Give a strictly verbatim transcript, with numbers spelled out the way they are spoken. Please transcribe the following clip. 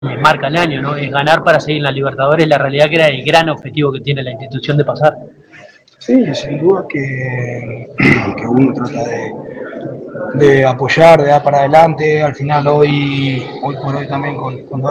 marca el año, ¿no? Es ganar para seguir en la Libertadores, la realidad que era el gran objetivo que tiene la institución de pasar. Sí, sin duda que, que uno trata de, de apoyar, de dar para adelante. Al final hoy, hoy por hoy también con, con